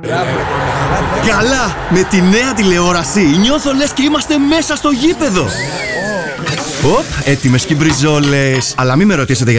Καλά! Με τη νέα τηλεόραση νιώθω λες και είμαστε μέσα στο γήπεδο. Οπ, έτοιμες και μπριζόλες. Αλλά μην με ρωτήσετε